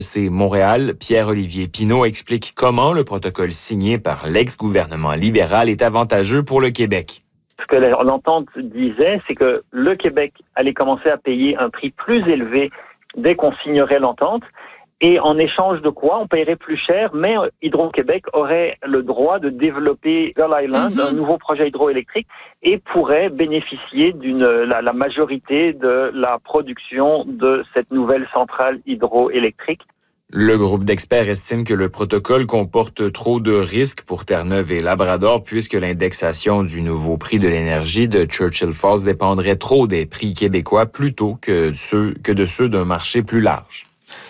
C'est Montréal. Pierre-Olivier Pinault explique comment le protocole signé par l'ex-gouvernement libéral est avantageux pour le Québec. Ce que l'entente disait, c'est que le Québec allait commencer à payer un prix plus élevé dès qu'on signerait l'entente. Et en échange de quoi, on paierait plus cher, mais Hydro-Québec aurait le droit de développer Gull Island, un nouveau projet hydroélectrique, et pourrait bénéficier la majorité de la production de cette nouvelle centrale hydroélectrique. Le groupe d'experts estime que le protocole comporte trop de risques pour Terre-Neuve et Labrador puisque l'indexation du nouveau prix de l'énergie de Churchill Falls dépendrait trop des prix québécois plutôt que de ceux d'un marché plus large.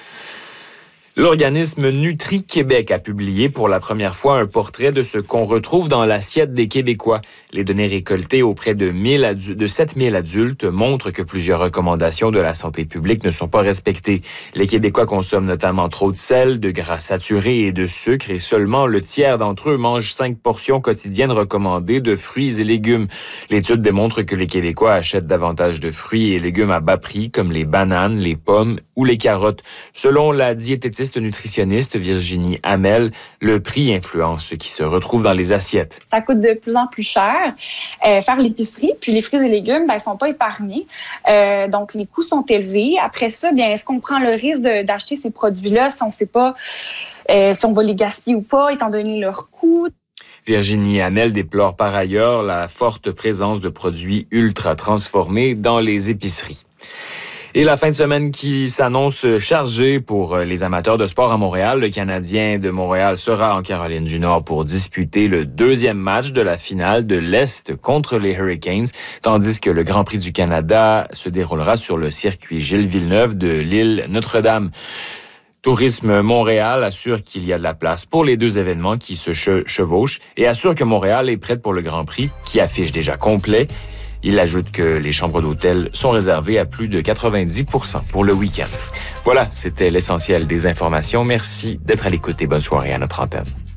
L'organisme Nutri-Québec a publié pour la première fois un portrait de ce qu'on retrouve dans l'assiette des Québécois. Les données récoltées auprès de 7000 adultes montrent que plusieurs recommandations de la santé publique ne sont pas respectées. Les Québécois consomment notamment trop de sel, de gras saturés et de sucre et seulement le tiers d'entre eux mangent 5 portions quotidiennes recommandées de fruits et légumes. L'étude démontre que les Québécois achètent davantage de fruits et légumes à bas prix comme les bananes, les pommes ou les carottes. Selon la diététiste nutritionniste Virginie Hamel, le prix influence ce qui se retrouve dans les assiettes. Ça coûte de plus en plus cher faire l'épicerie, puis les fruits et légumes, ils sont pas épargnés. Donc, les coûts sont élevés. Après ça, est-ce qu'on prend le risque d'acheter ces produits-là si on ne sait pas si on va les gaspiller ou pas, étant donné leur coût? Virginie Hamel déplore par ailleurs la forte présence de produits ultra transformés dans les épiceries. Et la fin de semaine qui s'annonce chargée pour les amateurs de sport à Montréal. Le Canadien de Montréal sera en Caroline du Nord pour disputer le deuxième match de la finale de l'Est contre les Hurricanes, tandis que le Grand Prix du Canada se déroulera sur le circuit Gilles Villeneuve de l'île Notre-Dame. Tourisme Montréal assure qu'il y a de la place pour les deux événements qui se chevauchent et assure que Montréal est prête pour le Grand Prix qui affiche déjà complet. Il ajoute que les chambres d'hôtel sont réservées à plus de 90% pour le week-end. Voilà, c'était l'essentiel des informations. Merci d'être à l'écoute et bonne soirée à notre antenne.